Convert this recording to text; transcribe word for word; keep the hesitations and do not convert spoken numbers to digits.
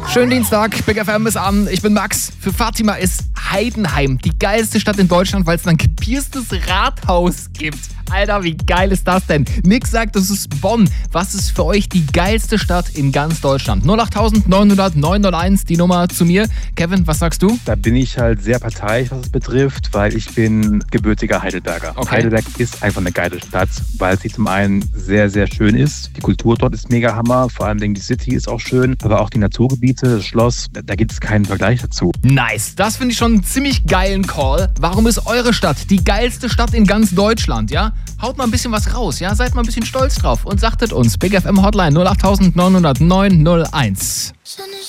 Schönen Dienstag, Big F M ist an. Ich bin Max. Für Fatima ist Heidenheim die geilste Stadt in Deutschland, weil es ein gepierstes Rathaus gibt. Alter, wie geil ist das denn? Nick sagt, das ist Bonn. Was ist für euch die geilste Stadt in ganz Deutschland? null acht neun null null neun null eins, die Nummer zu mir. Kevin, was sagst du? Da bin ich halt sehr parteiisch, was es betrifft, weil ich bin gebürtiger Heidelberger. Okay. Heidelberg ist einfach eine geile Stadt, weil sie zum einen sehr, sehr schön ist. Die Kultur dort ist mega Hammer, vor allem die City ist auch schön, aber auch die Naturgebiete, das Schloss, da gibt es keinen Vergleich dazu. Nice, das finde ich schon einen ziemlich geilen Call. Warum ist eure Stadt die geilste Stadt in ganz Deutschland, ja? Haut mal ein bisschen was raus, ja? Seid mal ein bisschen stolz drauf und sagtet uns. Big F M Hotline null acht neun null null neun null eins.